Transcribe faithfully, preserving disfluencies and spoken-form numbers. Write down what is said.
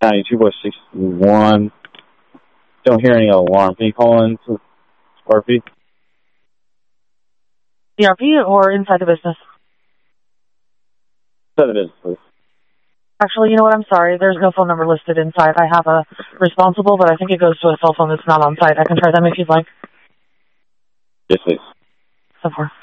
ninety-two by sixty-one. Don't hear any alarm. Can you call in to R P? The R P or inside the business? Inside the business, please. Actually, you know what? I'm sorry. There's no phone number listed inside. I have a responsible, but I think it goes to a cell phone that's not on site. I can try them if you'd like. Yes, please. So far.